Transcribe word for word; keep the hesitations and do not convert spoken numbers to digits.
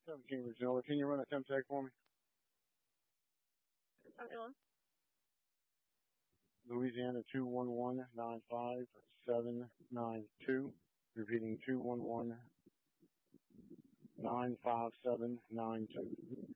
seventeen Regina, can you run a temp tag for me? Okay. Louisiana two one one nine five seven nine two. Repeating two one one nine five seven nine two.